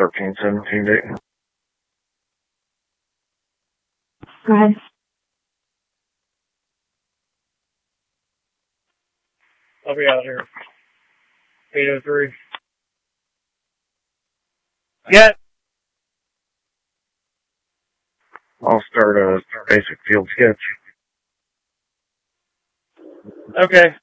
13-17 date. Go ahead. I'll be out here. 8:03. Yeah. I'll start a basic field sketch. Okay.